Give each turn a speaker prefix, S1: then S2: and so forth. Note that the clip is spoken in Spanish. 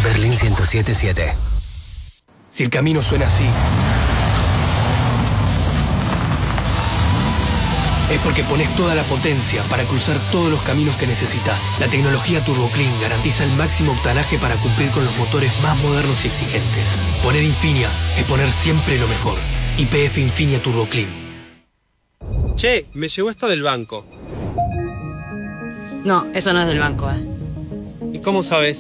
S1: Berlín 107.7.
S2: Si el camino suena así, es porque pones toda la potencia para cruzar todos los caminos que necesitas. La tecnología Turbo Clean garantiza el máximo octanaje para cumplir con los motores más modernos y exigentes. Poner Infinia es poner siempre lo mejor. YPF Infinia Turbo Clean.
S3: Che, me llegó esto del banco.
S4: No, eso no es del banco,
S3: ¿Y cómo sabes?